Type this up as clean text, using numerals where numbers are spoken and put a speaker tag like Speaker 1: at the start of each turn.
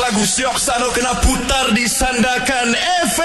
Speaker 1: lagu Syok Sano kena putar di Sandakan FM.